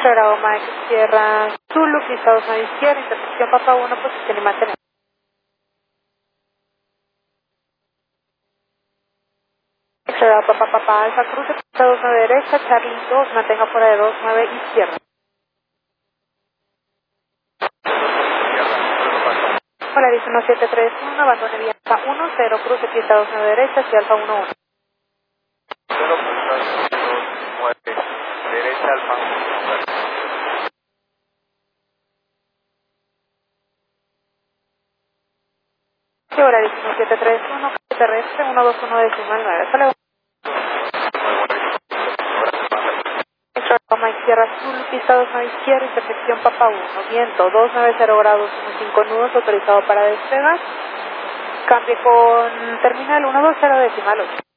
Bravo Mike, Sierra Zulu, pista 2 a la izquierda, intersección Papa 1, posición y mantener. Bravo Papa Alfa, cruce, pista 2 a la derecha, Charlie 2, mantenga fuera de 29 izquierda. Hola, dice 1731, abandone vía Alfa 1, 0, cruce, pista 2 a la derecha, hacia Alfa 1, 1. 0.229, derecha Alfa 1. ¿Qué hora? 1731, terrestre, 121 decimal 9. Hasta luego. Mike Sierra Azul, pista 2 a la izquierda, intersección Papa 1, viento 290 grados, 15 nudos, autorizado para despegar. Cambie con terminal 120 decimal 8.